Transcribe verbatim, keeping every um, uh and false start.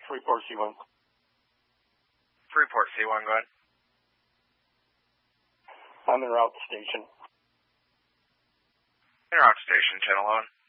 Freeport C one. Freeport C one, go ahead. I'm en route to station. En route to station, channel one.